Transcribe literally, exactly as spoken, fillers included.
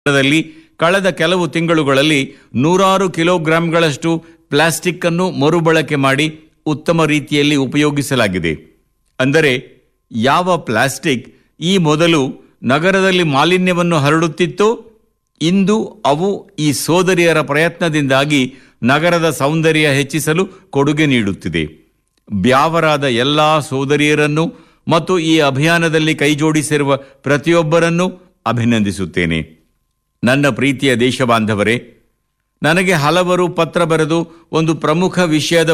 ದಲ್ಲಿ ಕಳೆದ ಕೆಲವು ತಿಂಗಳುಗಳಲ್ಲಿ ನೂರಾರು ಕಿಲೋಗ್ರಾಂಗಳಷ್ಟು ಪ್ಲಾಸ್ಟಿಕ್ ಅನ್ನು ಮರುಬಳಕೆ ಮಾಡಿ ಉತ್ತಮ ರೀತಿಯಲ್ಲಿ ಉಪಯೋಗಿಸಲಾಗಿದೆ. ಅಂದರೆ ಯಾವ ಪ್ಲಾಸ್ಟಿಕ್ ಈ ಮೊದಲು ನಗರದಲ್ಲಿ ಮಾಲಿನ್ಯವನ್ನು ಹರಡುತ್ತಿತ್ತೋ ಇಂದು ಅವು ಈ ಸೋದರಿಯರ ಪ್ರಯತ್ನದಿಂದಾಗಿ ನಗರದ ಸೌಂದರ್ಯ ಹೆಚ್ಚಿಸಲು ಕೊಡುಗೆ ನೀಡುತ್ತಿದೆ. ಬ್ಯಾವರಾದ ಎಲ್ಲಾ ಸೋದರಿಯರನ್ನು ಮತ್ತು ಈ ಅಭಿಯಾನದಲ್ಲಿ ಕೈಜೋಡಿಸಿರುವ ಪ್ರತಿಯೊಬ್ಬರನ್ನು ಅಭಿನಂದಿಸುತ್ತೇನೆ. ನನ್ನ ಪ್ರೀತಿಯ ದೇಶಬಾಂಧವರೇ, ನನಗೆ ಹಲವರು ಪತ್ರ ಬರೆದು ಒಂದು ಪ್ರಮುಖ ವಿಷಯದ